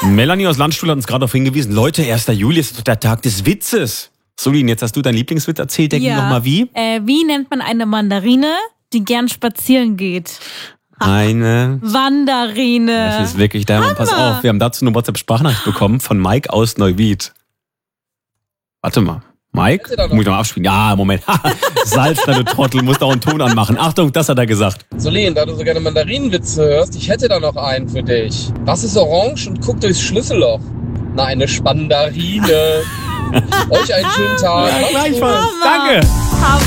Melanie aus Landstuhl hat uns gerade darauf hingewiesen, Leute, 1. Juli ist doch der Tag des Witzes. Solin, jetzt hast du deinen Lieblingswitz erzählt, der ging nochmal wie? Wie nennt man eine Mandarine, die gern spazieren geht? Eine Wanderine. Das ist wirklich der Mann. Pass auf, wir haben dazu eine WhatsApp-Sprachnachricht bekommen von Mike aus Neuwied. Warte mal. Mike? Muss ich noch mal abspielen? Ja, Moment. Salzner, du Trottel, musst auch einen Ton anmachen. Achtung, das hat er gesagt. Solin, da du so gerne Mandarinenwitze hörst, ich hätte da noch einen für dich. Was ist orange und guckt durchs Schlüsselloch? Na, eine Spandarine. Euch einen schönen Tag. Ja, gleichfalls. Danke.